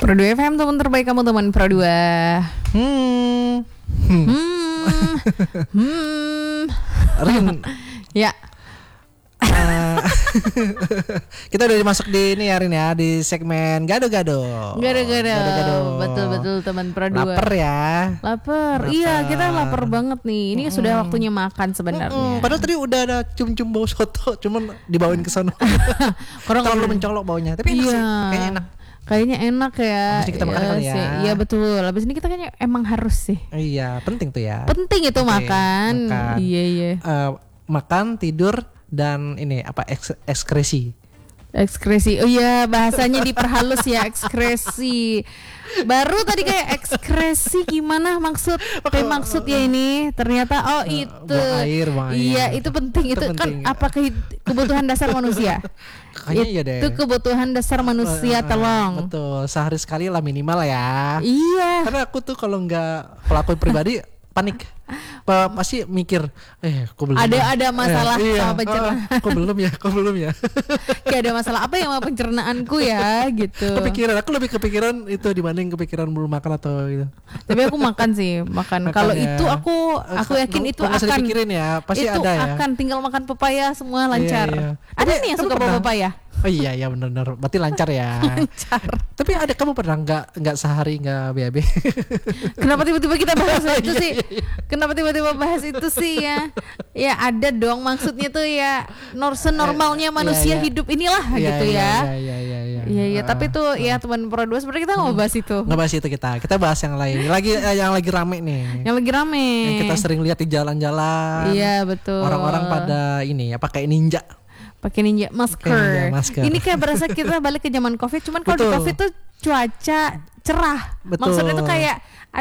Pro 2 FM, teman terbaik kamu, teman Pro 2. Rin. Ya. Kita udah masuk di ini ya Rin ya, di segmen gado-gado. Betul teman Pro 2. Lapar ya. Lapar. Iya, kita lapar banget nih. Ini sudah waktunya makan sebenarnya. Padahal tadi udah ada cium-cium bau soto, cuman dibawain ke sana. Terlalu mencolok baunya. Tapi enak sih, kayaknya enak. Kayaknya enak ya. Habis ini kita makan kali ya. Iya betul. Habis ini kita kayaknya emang harus sih. Iya, penting tuh ya. Penting itu makan. Iya. Makan, tidur, dan ini apa ekskresi. Ekskresi. Oh iya, bahasanya diperhalus ya, ekskresi. Baru tadi kayak ekskresi gimana maksud ya ini ternyata itu buang air. Iya, itu penting. Itu kan apa kebutuhan dasar manusia. Kayaknya iya deh. Itu kebutuhan dasar manusia, tolong. Betul, sehari sekali lah minimal ya. Iya. Karena aku tuh kalau aku pribadi panik. Pasti mikir kok belum ada masalah sama pencernaan. Kok belum ya Kayak ada masalah apa yang sama pencernaanku ya gitu. Aku lebih kepikiran itu dibanding kepikiran belum makan atau gitu. Tapi aku makan kalau ya. Itu aku yakin itu akan dipikirin ya, pasti itu ada ya. Akan tinggal makan pepaya semua lancar. Iya. Ada nih yang suka bawa pepaya. Oh iya benar. Berarti lancar ya. Lancar. Tapi ada kamu pernah nggak sehari nggak BAB? Kenapa tiba-tiba kita bahas itu sih? Kenapa tiba-tiba bahas itu sih ya? Ya ada dong, maksudnya tuh ya normalnya manusia hidup inilah gitu ya. Iya. Tapi tuh ya teman Pro 2 sebenarnya kita nggak mau bahas itu. Nggak bahas itu kita bahas yang lain. Yang lagi rame nih. Yang lagi rame. Yang kita sering lihat di jalan-jalan. Iya betul. Orang-orang pada ini pakai ninja. Pakai ninja masker. Ini kayak berasa kita balik ke zaman Covid. Cuman kalau di Covid tuh cuaca cerah. Betul. Maksudnya tuh kayak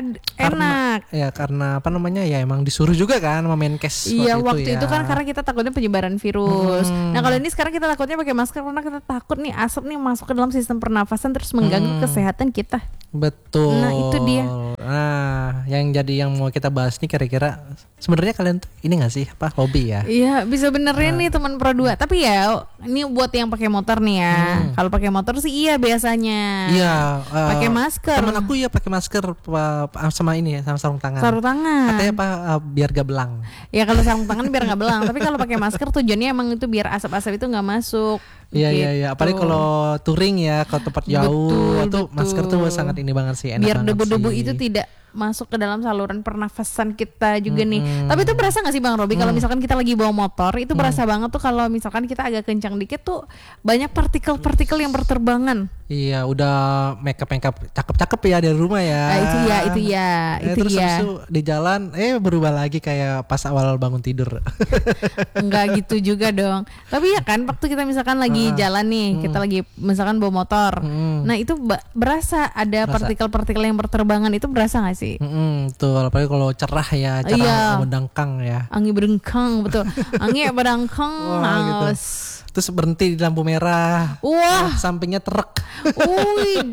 enak. Karena apa namanya ya emang disuruh juga kan sama Menkes. Iya waktu itu kan karena kita takutnya penyebaran virus. Nah kalau ini sekarang kita takutnya pakai masker karena kita takut nih asap nih masuk ke dalam sistem pernafasan terus mengganggu kesehatan kita. Betul. Nah itu dia. Nah yang mau kita bahas nih kira-kira sebenarnya kalian tuh ini nggak sih hobi ya? Iya bisa benerin nih teman Pro 2. Tapi ya ini buat yang pakai motor nih ya. Kalau pakai motor sih iya biasanya. Iya. Pakai masker. Teman aku ya pakai masker sama ini ya sama sarung tangan. Sarung tangan. Katanya biar gak belang. Ya kalau sarung tangan biar nggak belang. Tapi kalau pakai masker tujuannya emang itu biar asap-asap itu nggak masuk. Iya gitu. iya. Apalagi kalau touring ya ke tempat jauh betul. Masker tuh sangat ini banget sih. Enak biar banget debu-debu sih. itu tidak masuk ke dalam saluran pernafasan kita juga nih. Tapi itu berasa gak sih Bang Robi kalau misalkan kita lagi bawa motor itu berasa banget tuh kalau misalkan kita agak kencang dikit tuh banyak partikel-partikel yang berterbangan. Iya, udah makeup cakep-cakep ya dari rumah ya. Itu ya. Terus di jalan berubah lagi kayak pas awal bangun tidur. Enggak gitu juga dong. Tapi ya kan waktu kita misalkan lagi jalan nih, kita lagi misalkan bawa motor. Nah, itu berasa ada partikel-partikel yang berterbangan itu berasa gak sih? Betul, apalagi kalau cerah ya, berdangkang ya. Angin berdangkang, betul. Angin berdangkang. Gitu. Terus berhenti di lampu merah. Wah, sampingnya truk. Wih,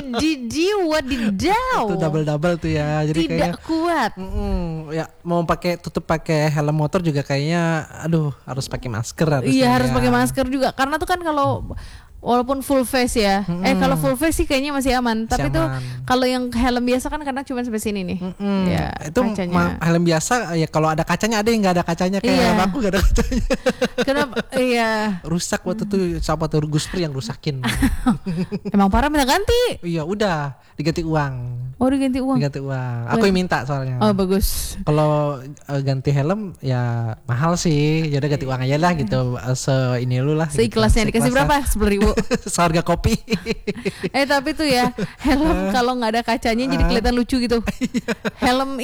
wadidaw. Itu double tuh ya. Jadi tidak kuat. Ya mau tutup pakai helm motor juga kayaknya, harus pakai masker. Iya harus pakai masker juga. Karena tuh kan kalau walaupun full face ya. Kalau full face sih kayaknya masih aman. Tapi tuh kalau yang helm biasa kan karena cuma sampai sini nih. Ya, itu helm biasa ya kalau ada kacanya, ada yang nggak ada kacanya kayak helm aku nggak ada kacanya. Kenapa? Iya. Rusak waktu itu siapa tuh Guspri yang rusakin. Emang parah minta ganti? Iya udah diganti uang. Oh diganti uang. Aku yang minta soalnya. Oh bagus. Kalau ganti helm ya mahal sih. Ya udah ganti uang aja lah gitu. Ini lu lah. Seikhlasnya gitu. Dikasih berapa? 10.000. Seharga kopi. Tapi tuh ya helm kalau nggak ada kacanya jadi kelihatan lucu gitu. Helm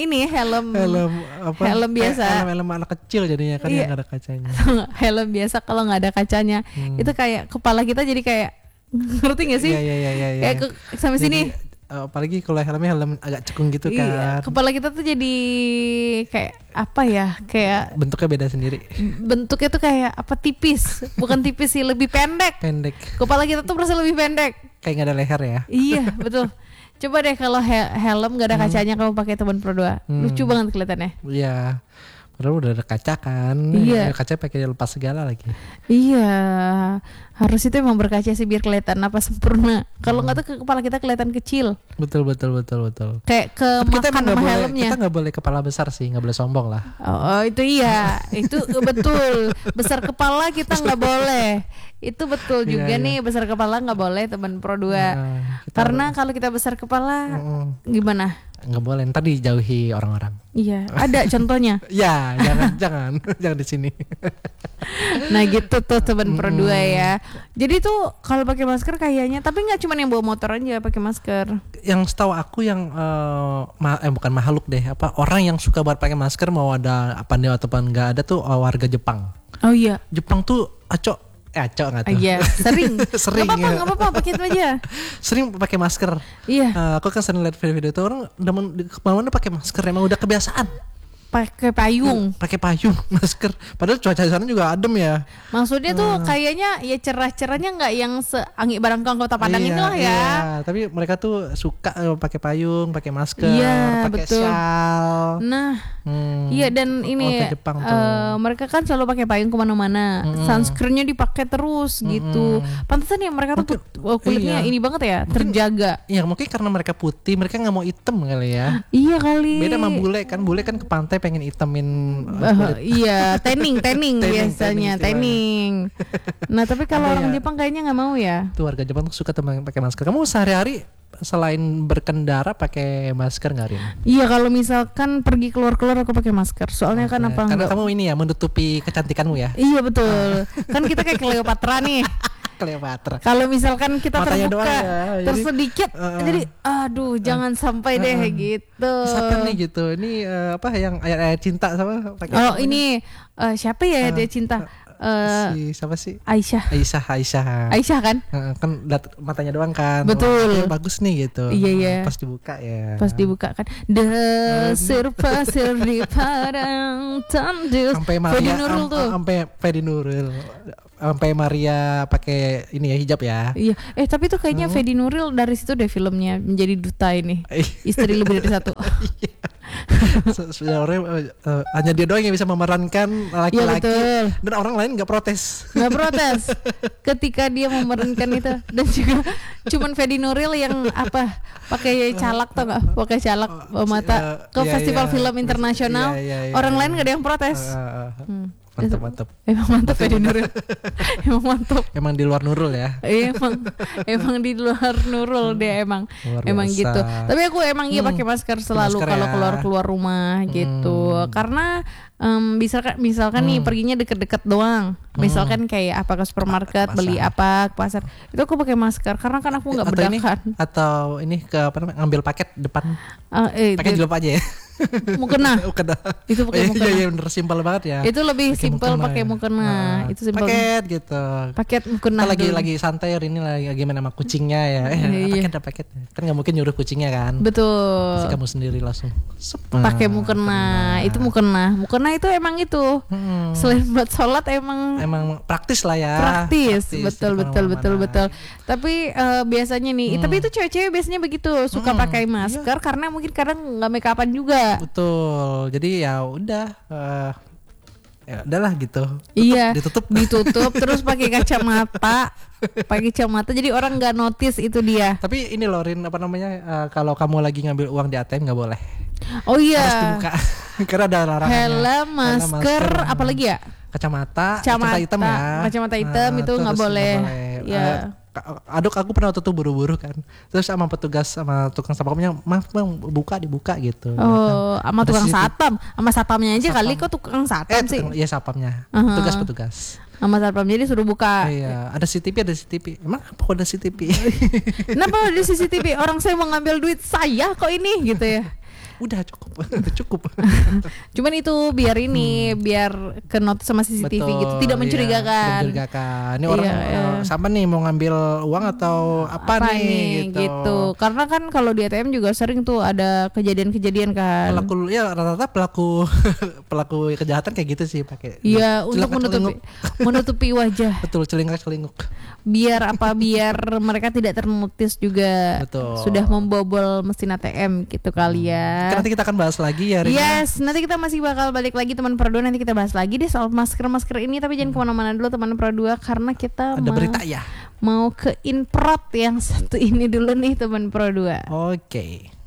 biasa. Helm anak kecil jadinya kan yang nggak ada kacanya. Helm biasa kalau nggak ada kacanya itu kayak kepala kita jadi kayak ngerti nggak sih? Iya. Kayak sampai sini. Apalagi kalau helm agak cekung gitu kan. Iya, kepala kita tuh jadi kayak apa ya? Kayak bentuknya beda sendiri. Bentuknya tuh kayak apa tipis, bukan tipis sih, lebih pendek. Kepala kita tuh berasa lebih pendek. Kayak nggak ada leher ya? Iya, betul. Coba deh kalau helm nggak ada kacanya kamu pakai teman Pro 2. Lucu banget kelihatannya. Iya. Padahal udah ada kaca kan. Iya. Kaca pakai lepas segala lagi. Iya. Harus itu emang berkaca sih biar kelihatan apa sempurna. Kalau nggak tuh kepala kita kelihatan kecil. Betul. Kayak Tapi kita kemakan sama boleh, helmnya. kita nggak boleh kepala besar sih, nggak boleh sombong lah. Oh itu iya, itu betul. Besar kepala kita nggak boleh. Itu betul juga nih, besar kepala nggak boleh teman Pro 2. Karena kalau kita besar kepala gimana? Nggak boleh, ntar dijauhi orang-orang. Iya, ada contohnya. Ya, jangan di sini. Nah gitu tuh teman Pro 2 ya. Jadi tuh kalau pakai masker kayaknya, tapi nggak cuma yang bawa motor aja pakai masker. Yang setahu aku yang bukan makhluk deh, orang yang suka buat pakai masker mau ada pandai ataupun nggak ada tuh warga Jepang. Oh iya. Jepang tuh acok nggak tuh? Iya, sering. Sering. Nggak apa-apa, pakai itu aja. Sering pakai masker. Iya. Aku kan sering lihat video-video itu orang kemana-mana pakai masker, emang udah kebiasaan. Pakai payung. Pakai payung, masker. Padahal cuaca di sana juga adem ya. Maksudnya tuh kayaknya ya cerah-cerahnya nggak yang seangin barangkang Kota Padang inilah ya. Iya, tapi mereka tuh suka pakai payung, pakai masker, iya, pakai betul. shawl. Nah, iya dan ini Jepang mereka kan selalu pakai payung kemana-mana. Sunscreennya dipakai terus gitu. Pantesan ya mereka tuh kulitnya ini banget ya, terjaga. Iya, mungkin karena mereka putih, mereka nggak mau hitam kali ya. Iya kali. Beda sama bule kan ke pantai pengen itemin iya, tanning biasanya, tanning. Nah, tapi kalau orang Jepang kayaknya nggak mau ya. Tuh warga Jepang tuh suka pakai masker. Kamu sehari-hari selain berkendara pakai masker nggak, Rin? Iya, kalau misalkan pergi keluar aku pakai masker. Soalnya kan apa karena enggak? Kamu ini ya menutupi kecantikanmu ya. Iya betul. Kan kita kayak Cleopatra nih. Cleopatra. Kalau misalkan kita matanya terbuka ya, tersedikit, jadi aduh jangan sampai deh gitu. Misalkan nih gitu, ini yang ayat-ayat cinta sama pakai. Oh ini siapa ya dia cinta? Siapa sih? Aisyah kan? Kan matanya doang kan. Betul. Wah, bagus nih gitu. Iya. Pas dibuka ya. Pas dibuka kan. Desir pasir di padang tandus. Sampai Maria, sampai Fedi Nuril. Sampai Maria pakai ini ya, hijab ya. Iya. Tapi tuh kayaknya Fedi Nuril dari situ deh filmnya menjadi duta ini. Istri lebih dari satu. Sebenarnya hanya dia doang yang bisa memerankan laki-laki, ya, dan orang lain nggak protes ketika dia memerankan itu. Dan juga cuman Fedi Nuril yang pakai calak tau nggak, pakai calak mata ke festival film internasional. Orang lain nggak ada yang protes. Mantap. Emang mantap Fedi Nuril. Emang mantap. Emang di luar Nurul ya. emang di luar Nurul dia emang gitu. Tapi aku emang pakai masker selalu kalau keluar rumah gitu. Karena misalkan nih perginya deket-deket doang. Misalkan kayak ke supermarket, beli ke pasar. Itu aku pakai masker karena kan aku nggak bedakan. Atau ini ngambil paket depan. Pakai jilbab aja ya. Mukena. Itu pakai mukena. Iya bener, simpel banget ya. Itu lebih simpel pakai mukena. Itu simpel. Paket gitu. Paket mukena. Kita lagi santai ini lagi main sama kucingnya ya. Paket. Kan nggak mungkin nyuruh kucingnya kan. Betul. Pasti kamu sendiri langsung pakai mukena. Itu mukena itu emang itu. Selain buat sholat emang praktis lah ya. Praktis. Betul. Tapi biasanya nih, tapi itu cewek-cewek biasanya begitu, suka pakai masker karena mungkin kadang nggak make upan juga. Betul. Jadi ya udahlah gitu. Ditutup terus pakai kacamata. Jadi orang nggak notice itu dia. Tapi ini loh Rin, kalau kamu lagi ngambil uang di ATM nggak boleh. Oh iya. Harus dibuka. Karena ada larangannya. Helm, masker, apalagi ya? Kacamata hitam ya. Kacamata hitam itu nggak boleh. Ya. Aku pernah waktu itu buru-buru kan, terus sama petugas sama tukang satpamnya, maaf bang, dibuka gitu. Oh, sama tukang satpamnya aja kali, kok tukang satpam sih? Iya satpamnya, petugas. Sama satpam jadi suruh buka. Iya, ada CCTV. Emang apa kok ada CCTV? Kenapa ada CCTV? Orang saya mau ngambil duit saya kok ini gitu ya. Udah cukup. Cuman itu biar ke notice sama CCTV. Betul, gitu, tidak mencurigakan. Ini orang sama nih mau ngambil uang atau apa nih gitu. Karena kan kalau di ATM juga sering tuh ada kejadian-kejadian kan. Rata-rata pelaku kejahatan kayak gitu sih pakai. Iya, untuk menutupi wajah. Betul, celingak-celinguk. Biar mereka tidak ternotis juga. Betul. Sudah membobol mesin ATM gitu kali ya. Nanti kita akan bahas lagi ya Rina. Yes, nanti kita masih bakal balik lagi teman Pro 2, nanti kita bahas lagi deh soal masker ini, tapi jangan kemana-mana dulu teman Pro 2 karena kita Ada berita ya. mau ke Inprot yang satu ini dulu nih teman Pro 2. Oke.